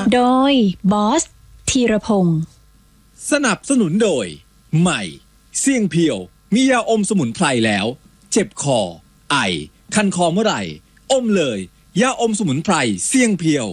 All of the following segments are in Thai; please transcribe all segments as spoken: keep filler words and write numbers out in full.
โดยบอสธีรพงศ์สนับสนุนโดยใหม่เสี่ยงเพียวมียาอมสมุนไพรแล้วเจ็บคอไอคันคอเมื่อไหร่อมเลยยาอมสมุนไพรเสี่ยงเพียว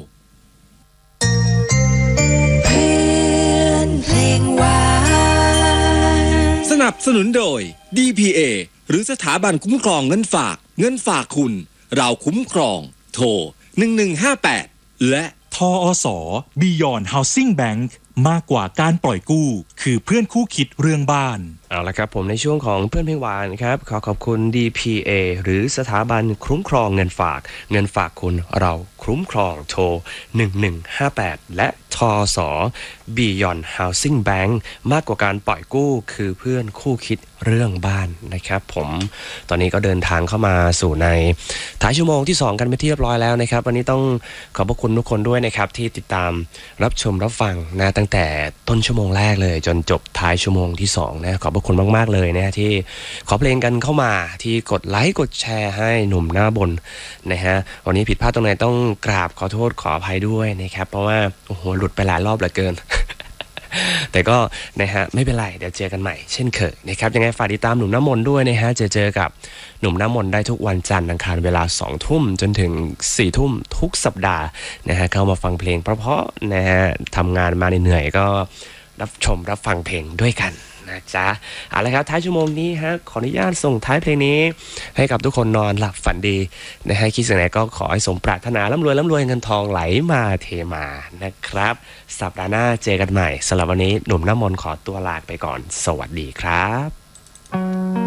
เพลงหวานสนับสนุนโดย ดี พี เอ หรือสถาบันคุ้มครองเงินฝากเงินฝากคุณเราคุ้มครองโทรหนึ่งหนึ่งห้าแปดและทอส Beyond Housing Bank มากกว่าการปล่อยกู้คือเพื่อนคู่คิดเรื่องบ้านเอาละครับผมในช่วงของเพื่อนเพลงหวานครับขอขอบคุณ ดี พี เอ หรือสถาบันคุ้มครองเงินฝากเงินฝากคุณเราคุ้มครองโทรหนึ่งหนึ่งห้าแปดและทอส Beyond Housing Bank มากกว่าการปล่อยกู้คือเพื่อนคู่คิดเรื่องบ้านนะครับผมตอนนี้ก็เดินทางเข้ามาสู่ในท้ายชั่วโมงที่สองกันไปที่เรียบร้อยแล้วนะครับวันนี้ต้องขอบพระคุณทุกคนด้วยนะครับที่ติดตามรับชมรับฟังนะตั้งแต่ต้นชั่วโมงแรกเลยจนจบท้ายชั่วโมงที่สองนะขอบพระคุณมากๆเลยนะที่ขอเพลงกันเข้ามาที่กดไลค์กดแชร์ให้หนุ่มหน้าบนนะฮะวันนี้ผิดพลาดตรงไหนต้องกราบขอโทษขออภัยด้วยนะครับเพราะว่าโอ้โหหลุดไปหลายรอบเหลือเกิน แต่ก็นะฮะไม่เป็นไรเดี๋ยวเจอกันใหม่เช่นเคยนะครับยังไงฝากติดตามหนุ่มน้ำมนต์ด้วยนะฮะเจอเจอกับหนุ่มน้ำมนต์ได้ทุกวันจันทร์อังคารเวลาสองทุ่มจนถึงสี่ทุ่มทุกสัปดาห์นะฮะเข้ามาฟังเพลงเพราะๆนะฮะทำงานมาเหนื่อยๆก็รับชมรับฟังเพลงด้วยกันนะจ๊ะเอาละครับท้ายชั่วโมงนี้ฮะขออนุญาตส่งท้ายเพลงนี้ให้กับทุกคนนอนหลับฝันดีนะฮะคิดสิ่งไหนก็ขอให้สมปรารถนาร่ำรวยร่ำรวยเงินทองไหลมาเทมานะครับสัปดาห์หน้าเจอกันใหม่สำหรับวันนี้หนุ่มน้ำมนต์ขอตัวลาไปก่อนสวัสดีครับ